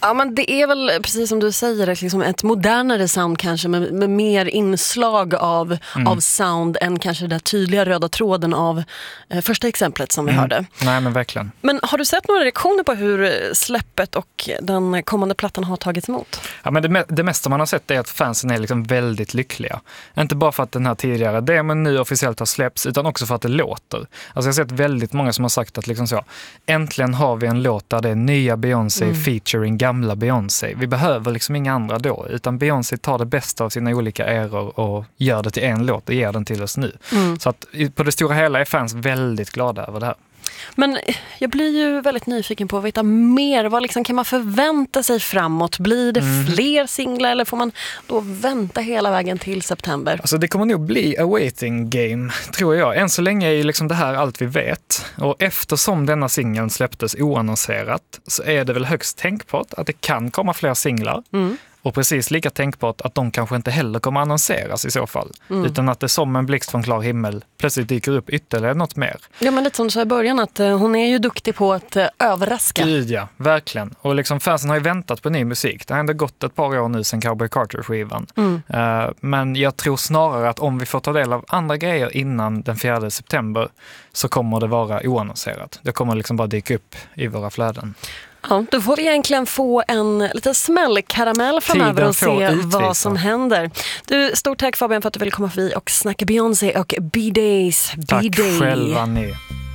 Ja, men det är väl precis som du säger, liksom ett modernare sound kanske med mer inslag av sound än kanske den där tydliga röda tråden av första exemplet som vi hörde. Nej, men verkligen. Men har du sett några reaktioner på hur släppet och den kommande plattan har tagits emot? Ja, men det mesta man har sett är att fansen är liksom väldigt lyckliga. Inte bara för att den här tidigare demon nu officiellt har släppts, utan också för att det låter. Alltså jag har sett väldigt många som har sagt att liksom så, äntligen har vi en låt där det är nya Beyoncé featuring gamla Beyoncé. Vi behöver liksom inga andra då, utan Beyoncé tar det bästa av sina olika eror och gör det till en låt och ger den till oss nu. Så att på det stora hela är fans väldigt glada över det här. Men jag blir ju väldigt nyfiken på att veta mer. Vad liksom kan man förvänta sig framåt? Blir det fler singlar eller får man då vänta hela vägen till september? Alltså det kommer nog bli a waiting game, tror jag. Än så länge är ju liksom det här allt vi vet. Och eftersom denna singeln släpptes oannonserat så är det väl högst tänkbart att det kan komma fler singlar. Och precis lika tänkbart att de kanske inte heller kommer annonseras i så fall. Utan att det som en blixt från klar himmel plötsligt dyker upp ytterligare något mer. Ja, men lite som du sa i början att hon är ju duktig på att överraska. Gud, ja, verkligen. Och liksom fansen har ju väntat på ny musik. Det har ändå gått ett par år nu sedan Cowboy Carter-skivan. Men jag tror snarare att om vi får ta del av andra grejer innan den 4 september så kommer det vara oannonserat. Det kommer liksom bara dyka upp i våra flöden. Ja, då får vi egentligen få en lite smällkaramell framöver och se vad som händer. Du, stort tack Fabian för att du ville komma förbi och snacka Beyoncé och B-Days. Tack själva ni.